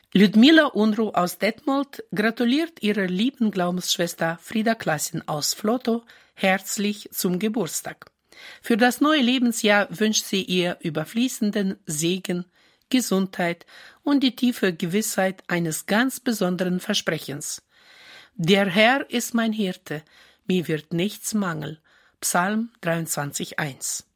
Ludmila Unruh aus Detmold gratuliert ihrer lieben Glaubensschwester Frieda Klassen aus Vlotho herzlich zum Geburtstag. Für das neue Lebensjahr wünscht sie ihr überfließenden Segen, Gesundheit und die tiefe Gewissheit eines ganz besonderen Versprechens. Der Herr ist mein Hirte, mir wird nichts mangeln. Psalm 23,1.